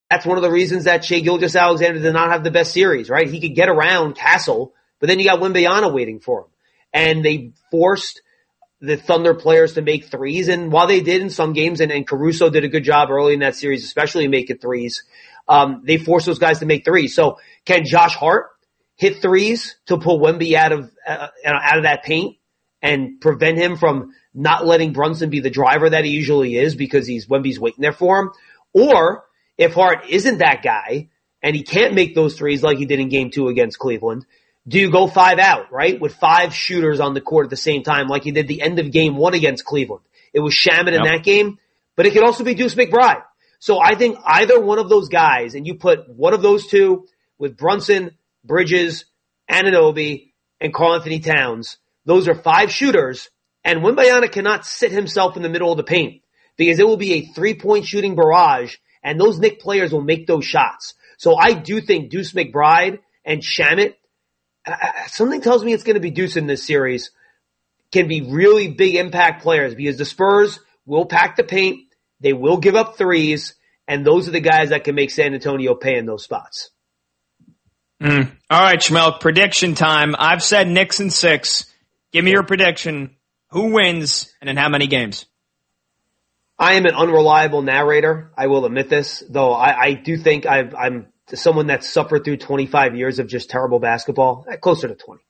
that's one of the reasons that Shai Gilgeous-Alexander did not have the best series, right? He could get around Castle, but then you got Wembanyama waiting for him. And they forced the Thunder players to make threes, and while they did in some games, and Caruso did a good job early in that series, especially making threes, they forced those guys to make threes. So can Josh Hart hit threes to pull Wemby out of that paint and prevent him from not letting Brunson be the driver that he usually is because Wemby's waiting there for him? Or if Hart isn't that guy and he can't make those threes like he did in game 2 against Cleveland, do you go 5 out, right? With 5 shooters on the court at the same time like he did the end of game 1 against Cleveland. It was Shamet in that game, but it could also be Deuce McBride. So I think either one of those guys, and you put one of those two with Brunson, Bridges, Anunoby, and Karl-Anthony Towns, those are 5 shooters, and Wembanyama cannot sit himself in the middle of the paint because it will be a 3-point shooting barrage, and those Knick players will make those shots. So I do think Deuce McBride and Shamet, something tells me it's going to be Deuce in this series, can be really big impact players because the Spurs will pack the paint, they will give up threes, and those are the guys that can make San Antonio pay in those spots. All right, Schmelk, prediction time. I've said Knicks in 6. Give me your prediction. Who wins and in how many games? I am an unreliable narrator. I will admit this, though I do think I'm someone that's suffered through 25 years of just terrible basketball, closer to 20,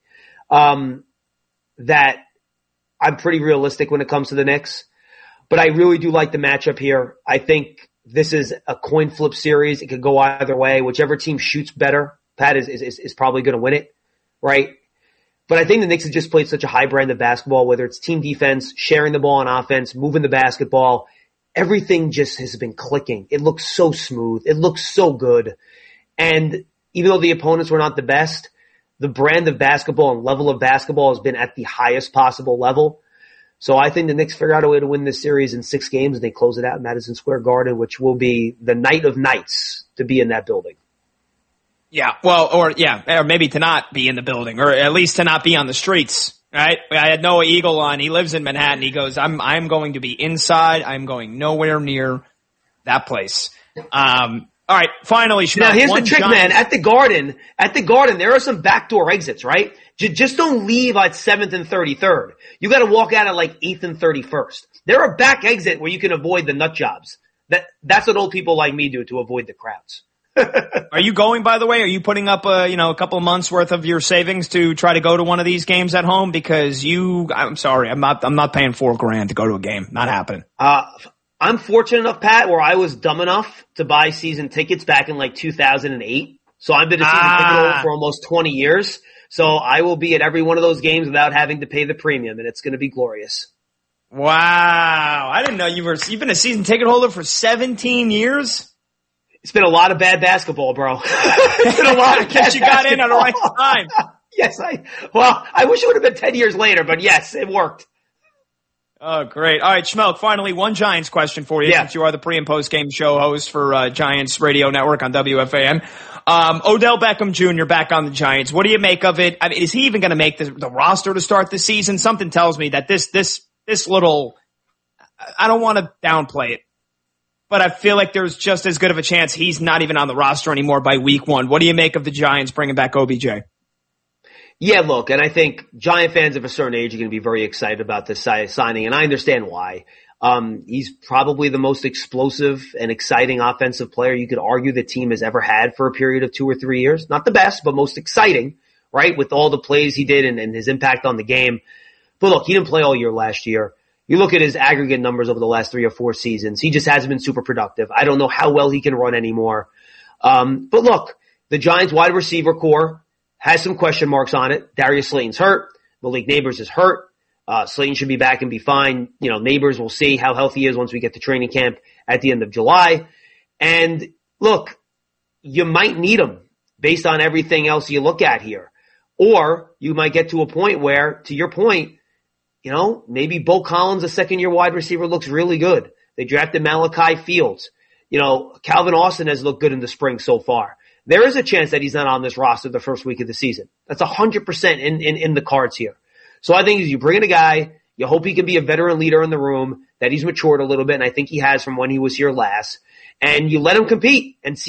that I'm pretty realistic when it comes to the Knicks. But I really do like the matchup here. I think this is a coin flip series. It could go either way. Whichever team shoots better, Pat, is probably going to win it, right? But I think the Knicks have just played such a high brand of basketball, whether it's team defense, sharing the ball on offense, moving the basketball. Everything just has been clicking. It looks so smooth. It looks so good. And even though the opponents were not the best, the brand of basketball and level of basketball has been at the highest possible level. So I think the Knicks figure out a way to win this series in 6 games, and they close it out in Madison Square Garden, which will be the night of nights to be in that building. Yeah, well, or maybe to not be in the building, or at least to not be on the streets, right? I had Noah Eagle on. He lives in Manhattan. He goes, I'm going to be inside. I'm going nowhere near that place. All right, finally, Schmelk. Now here's the trick, man. At the Garden, there are some backdoor exits, right? Just don't leave at 7th and 33rd. You got to walk out at like 8th and 31st. There are back exit where you can avoid the nut jobs. That's what old people like me do to avoid the crowds. Are you going, by the way? Are you putting up a couple of months worth of your savings to try to go to one of these games at home? Because I'm sorry, I'm not paying $4,000 to go to a game. Not happening. I'm fortunate enough, Pat, where I was dumb enough to buy season tickets back in like 2008. So I've been a season ticket holder for almost 20 years. So I will be at every one of those games without having to pay the premium, and it's going to be glorious. Wow. I didn't know you've been a season ticket holder for 17 years? It's been a lot of bad basketball, bro. It's been a lot of bad you got in at the right time. Yes, I wish it would have been 10 years later, but yes, it worked. Oh, great. All right, Schmelk, finally, one Giants question for you, since you are the pre- and post-game show host for Giants Radio Network on WFAN. Odell Beckham Jr. back on the Giants. What do you make of it? I mean, is he even going to make the roster to start the season? Something tells me that this little, I don't want to downplay it, but I feel like there's just as good of a chance he's not even on the roster anymore by week 1. What do you make of the Giants bringing back OBJ? Yeah, look, and I think Giant fans of a certain age are going to be very excited about this signing, and I understand why. He's probably the most explosive and exciting offensive player you could argue the team has ever had for a period of 2 or 3 years. Not the best, but most exciting, right, with all the plays he did and his impact on the game. But look, he didn't play all year last year. You look at his aggregate numbers over the last 3 or 4 seasons. He just hasn't been super productive. I don't know how well he can run anymore. But look, the Giants wide receiver core has some question marks on it. Darius Slayton's hurt. Malik Neighbors is hurt. Slayton should be back and be fine. Neighbors, we'll see how healthy he is once we get to training camp at the end of July. And look, you might need him based on everything else you look at here. Or you might get to a point where, to your point, maybe Bo Collins, a second-year wide receiver, looks really good. They drafted Malachi Fields. Calvin Austin has looked good in the spring so far. There is a chance that he's not on this roster the first week of the season. That's 100% in the cards here. So I think as you bring in a guy, you hope he can be a veteran leader in the room, that he's matured a little bit, and I think he has from when he was here last, and you let him compete and see